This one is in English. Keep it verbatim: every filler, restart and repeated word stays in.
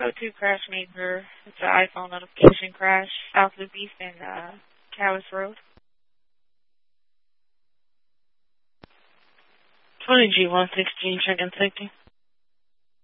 code two crash major. It's an iPhone notification crash. South Loop East and uh, Callis Road. twenty G one sixteen, check-in safety.